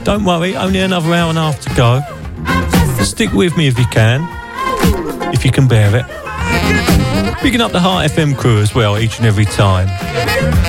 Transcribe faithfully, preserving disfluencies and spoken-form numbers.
Don't worry, only another hour and a half to go. Stick with me if you can, if you can bear it. Picking up the Heart F M crew as well, each and every time.